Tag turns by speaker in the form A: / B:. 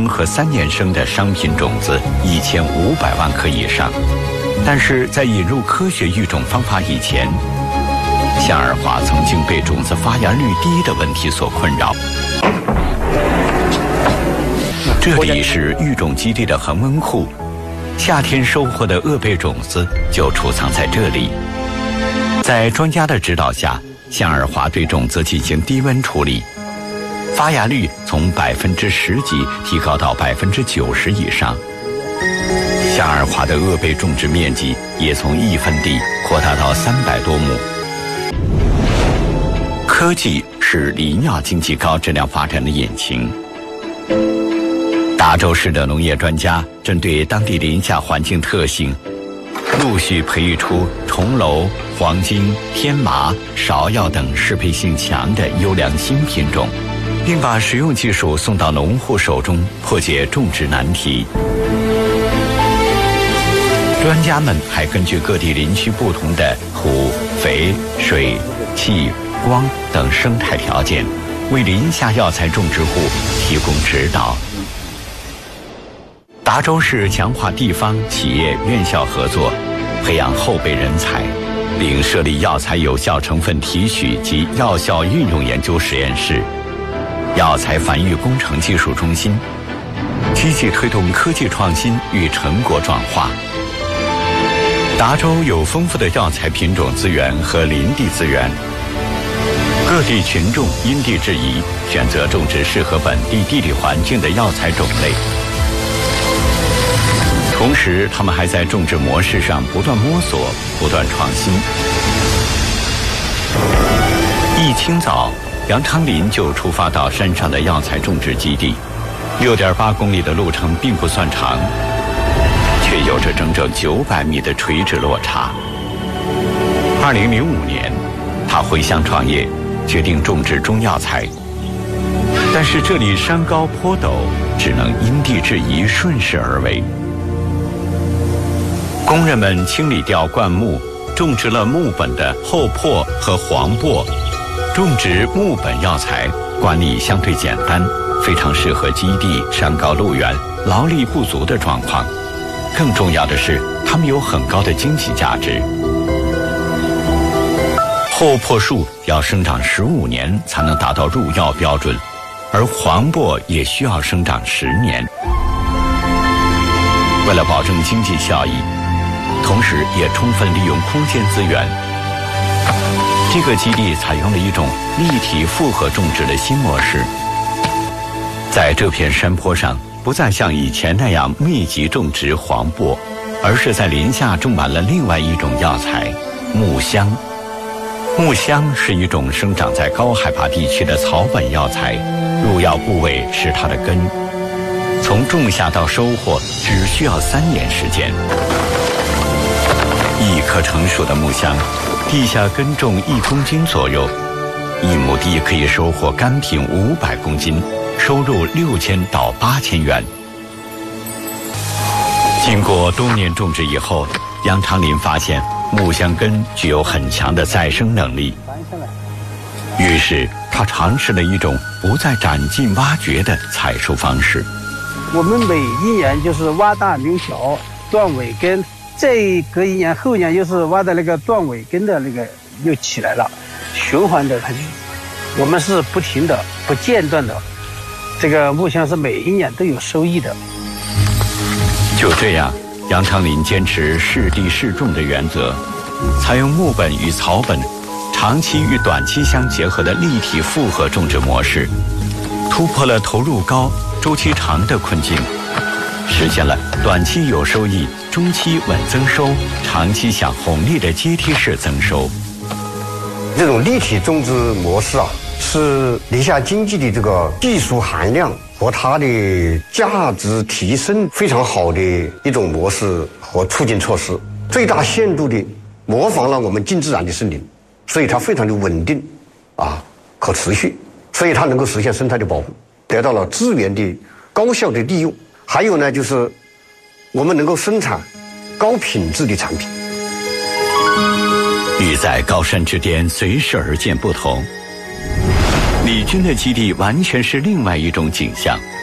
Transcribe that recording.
A: 和3年生的商品种子1500万颗以上。但是在引入科学育种方法以前，向日华曾经被种子发芽率低的问题所困扰。这里是育种基地的恒温库，夏天收获的鄂贝种子就储藏在这里。在专家的指导下，向日华对种子进行低温处理，发芽率从10%几提高到90%以上。向日华的鄂贝种植面积也从1分地扩大到300多亩。科技是林药经济高质量发展的引擎。达州市的农业专家针对当地林下环境特性，陆续培育出重楼、黄金、天麻、芍药等适配性强的优良新品种，并把实用技术送到农户手中，破解种植难题。专家们还根据各地林区不同的土、肥、水、气、光等生态条件，为林下药材种植户提供指导。达州市强化地方企业院校合作，培养后备人才，并设立药材有效成分提取及药效运用研究实验室、药材繁育工程技术中心，积极推动科技创新与成果转化。达州有丰富的药材品种资源和林地资源，各地群众因地制宜，选择种植适合本地地理环境的药材种类。同时，他们还在种植模式上不断摸索、不断创新。一清早，杨昌林就出发到山上的药材种植基地，6.8公里的路程并不算长，却有着整整900米的垂直落差。2005年，他回乡创业，决定种植中药材。但是这里山高坡陡，只能因地制宜，顺势而为。工人们清理掉灌木，种植了木本的厚朴和黄柏。种植木本药材管理相对简单，非常适合基地山高路远、劳力不足的状况。更重要的是，它们有很高的经济价值。厚朴树要生长15年才能达到入药标准，而黄柏也需要生长10年。为了保证经济效益，同时也充分利用空间资源，这个基地采用了一种立体复合种植的新模式。在这片山坡上，不再像以前那样密集种植黄柏，而是在林下种满了另外一种药材——木香。木香是一种生长在高海拔地区的草本药材，入药部位是它的根。从种下到收获只需要3年时间。1棵成熟的木香，地下耕种1公斤左右，1亩地可以收获干品500公斤，收入6000到8000元。经过多年种植以后，杨昌林发现木香根具有很强的再生能力，于是他尝试了一种不再斩尽挖掘的采收方式。
B: 我们每一年就是挖大留小，断尾根，再隔1年后年又是挖的那个断尾根的那个又起来了，循环的它就，我们是不停的、不间断的，这个木香是每一年都有收益的。
A: 就这样，杨昌林坚持适地适种的原则，采用木本与草本长期与短期相结合的立体复合种植模式，突破了投入高、周期长的困境，实现了短期有收益、中期稳增收、长期享红利的阶梯式增收。
C: 这种立体种植模式啊，是林下经济的这个技术含量和它的价值提升非常好的一种模式和促进措施，最大限度的模仿了我们近自然的森林，所以它非常的稳定啊，可持续，所以它能够实现生态的保护，得到了资源的高效的利用。还有呢，就是我们能够生产高品质的产品。
A: 与在高山之巅随势而见不同，李军的基地完全是另外一种景象。